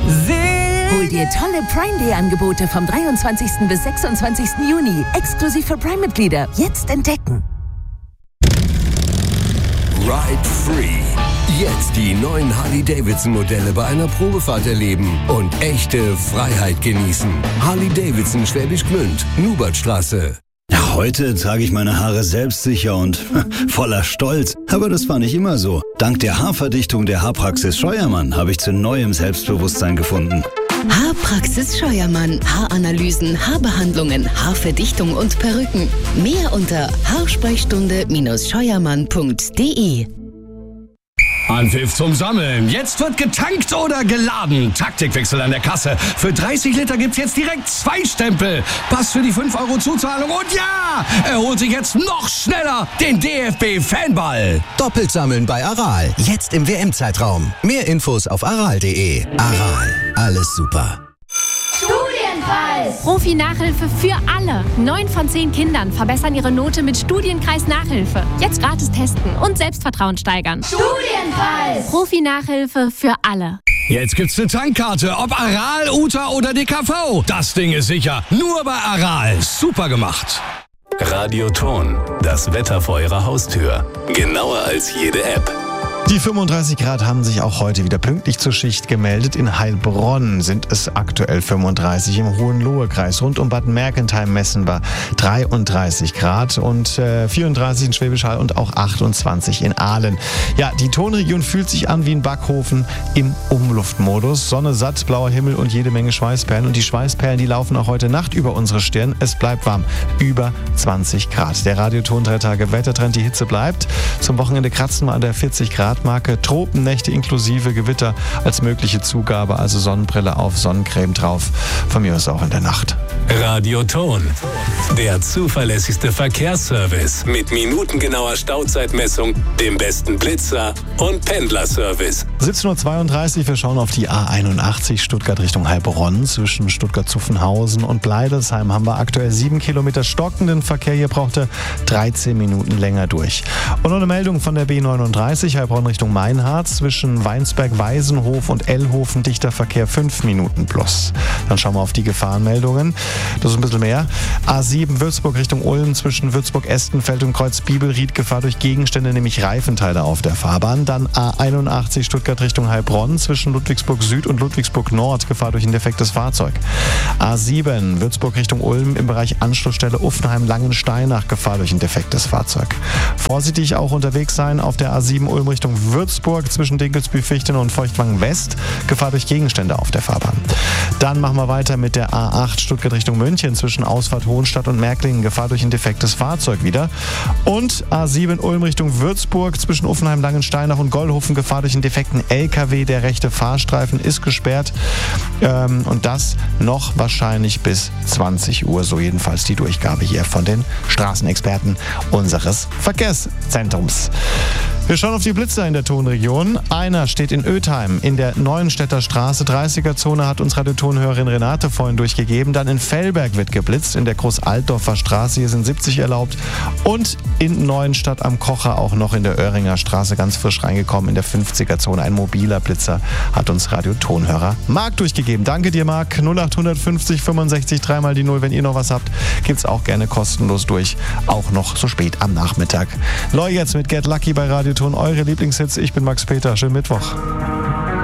Hol dir tolle Prime Day Angebote vom 23. bis 26. Juni. Exklusiv für Prime-Mitglieder. Jetzt entdecken. Ride Free. Jetzt die neuen Harley-Davidson-Modelle bei einer Probefahrt erleben und echte Freiheit genießen. Harley-Davidson Schwäbisch Gmünd, Nubertstraße. Ja, heute trage ich meine Haare selbstsicher und voller Stolz. Aber das war nicht immer so. Dank der Haarverdichtung der Haarpraxis Scheuermann habe ich zu neuem Selbstbewusstsein gefunden. Haarpraxis Scheuermann. Haaranalysen, Haarbehandlungen, Haarverdichtung und Perücken. Mehr unter haarsprechstunde-scheuermann.de. Anpfiff zum Sammeln. Jetzt wird getankt oder geladen. Taktikwechsel an der Kasse. Für 30 Liter gibt's jetzt direkt 2 Stempel. Pass für die 5 € Zuzahlung. Und ja, er holt sich jetzt noch schneller den DFB-Fanball. Doppelt sammeln bei Aral. Jetzt im WM-Zeitraum. Mehr Infos auf aral.de. Aral. Alles super. Studienkreis. Profi-Nachhilfe für alle. 9 von 10 Kindern verbessern ihre Note mit Studienkreis-Nachhilfe. Jetzt gratis testen und Selbstvertrauen steigern. Studienkreis. Profi-Nachhilfe für alle. Jetzt gibt's eine Tankkarte, ob Aral, Uta oder DKV. Das Ding ist sicher. Nur bei Aral. Super gemacht. Radioton. Das Wetter vor Ihrer Haustür. Genauer als jede App. Die 35 Grad haben sich auch heute wieder pünktlich zur Schicht gemeldet. In Heilbronn sind es aktuell 35, im Hohenlohe-Kreis. Rund um Bad Mergentheim messen wir 33 Grad und 34 in Schwäbisch Hall und auch 28 in Aalen. Ja, die Tonregion fühlt sich an wie ein Backofen im Umluftmodus. Sonne, satt, blauer Himmel und jede Menge Schweißperlen. Und die Schweißperlen, die laufen auch heute Nacht über unsere Stirn. Es bleibt warm, über 20 Grad. Der Radioton 3 Tage Wettertrend, die Hitze bleibt. Zum Wochenende kratzen wir an der 40 Grad Marke, Tropennächte inklusive Gewitter als mögliche Zugabe, also Sonnenbrille auf, Sonnencreme drauf. Von mir aus auch in der Nacht. Radioton, der zuverlässigste Verkehrsservice mit minutengenauer Stauzeitmessung, dem besten Blitzer und Pendlerservice. 17:32 Uhr, wir schauen auf die A81 Stuttgart Richtung Heilbronn. Zwischen Stuttgart-Zuffenhausen und Bleidelsheim haben wir aktuell 7 Kilometer stockenden Verkehr. Hier braucht er 13 Minuten länger durch. Und noch eine Meldung von der B39 Heilbronn Richtung Meinhardt. Zwischen Weinsberg-Weisenhof und Ellhofen dichter Verkehr 5 Minuten plus. Dann schauen wir auf die Gefahrenmeldungen. Das ist ein bisschen mehr. A7 Würzburg Richtung Ulm. Zwischen Würzburg-Estenfeld und Kreuz-Bibelried Gefahr durch Gegenstände, nämlich Reifenteile auf der Fahrbahn. Dann A81 Stuttgart Richtung Heilbronn. Zwischen Ludwigsburg Süd und Ludwigsburg Nord Gefahr durch ein defektes Fahrzeug. A7 Würzburg Richtung Ulm im Bereich Anschlussstelle Uffenheim-Langensteinach Gefahr durch ein defektes Fahrzeug. Vorsichtig auch unterwegs sein auf der A7 Ulm Richtung Würzburg zwischen Dinkelsbühl-Fichten und Feuchtwangen West. Gefahr durch Gegenstände auf der Fahrbahn. Dann machen wir weiter mit der A8 Stuttgart Richtung München zwischen Ausfahrt Hohenstadt und Märklingen. Gefahr durch ein defektes Fahrzeug wieder. Und A7 Ulm Richtung Würzburg zwischen Uffenheim, Langensteinach und Gollhofen. Gefahr durch einen defekten LKW. Der rechte Fahrstreifen ist gesperrt. Und das noch wahrscheinlich bis 20 Uhr. So jedenfalls die Durchgabe hier von den Straßenexperten unseres Verkehrszentrums. Wir schauen auf die Blitzer in der Tonregion. Einer steht in Ötheim in der Neuenstädter Straße. 30er-Zone hat uns Radiotonhörerin Renate vorhin durchgegeben. Dann in Fellberg wird geblitzt, in der Groß-Altdorfer Straße. Hier sind 70 erlaubt. Und in Neuenstadt am Kocher auch noch in der Oerringer Straße ganz frisch reingekommen. In der 50er-Zone ein mobiler Blitzer hat uns Radiotonhörer Marc durchgegeben. Danke dir, Marc. 0850 65 3 mal die 0. Wenn ihr noch was habt, gibt's auch gerne kostenlos durch. Auch noch so spät am Nachmittag. Neu jetzt mit Get Lucky bei Radio Ton, eure Lieblingshits. Ich bin Max Peter. Schönen Mittwoch.